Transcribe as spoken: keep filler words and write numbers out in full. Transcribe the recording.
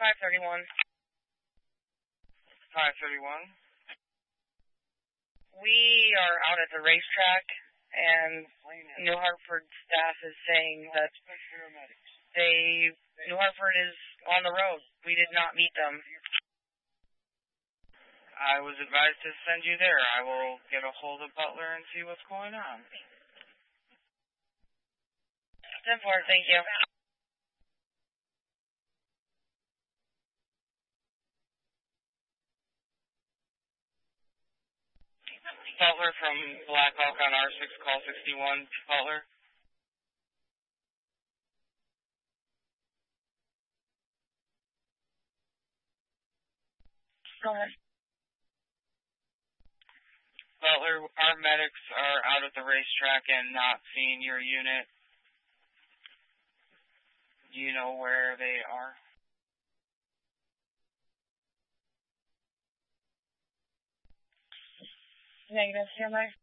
five thirty-one. five thirty-one. We are out at the racetrack, and New Hartford staff is saying that they New Hartford is on the road. We did not meet them. I was advised to send you there. I will get a hold of Butler and see what's going on. ten four, thank you. Butler from Black Hawk on R six, call sixty-one. Butler. Go ahead. Butler, our medics are out at the racetrack and not seeing your unit. Do you know where they are? Negative, stand by.